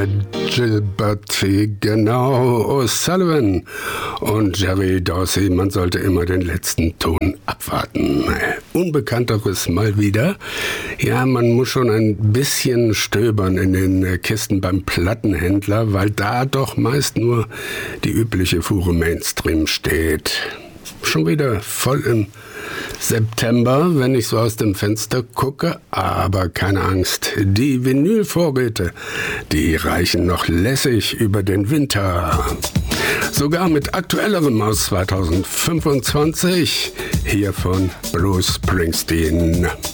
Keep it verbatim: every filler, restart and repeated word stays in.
Gilbert, genau, O'Sullivan und Jerry Dorsey. Man sollte immer den letzten Ton abwarten. Unbekannteres mal wieder. Ja, man muss schon ein bisschen stöbern in den Kisten beim Plattenhändler, weil da doch meist nur die übliche Fuhre Mainstream steht. Schon wieder voll im September, wenn ich so aus dem Fenster gucke, aber keine Angst. Die Vinylvorräte, die reichen noch lässig über den Winter. Sogar mit aktuellerem aus zweitausendfünfundzwanzig, hier von Bruce Springsteen.